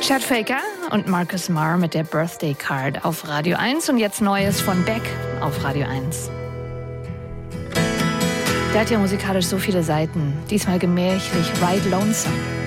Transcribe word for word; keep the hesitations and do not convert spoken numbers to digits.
Chad Faker und Marcus Marr mit der Birthday Card auf Radio eins und jetzt Neues von Beck auf Radio eins. Der hat ja musikalisch so viele Seiten, diesmal gemächlich, Ride Lonesome.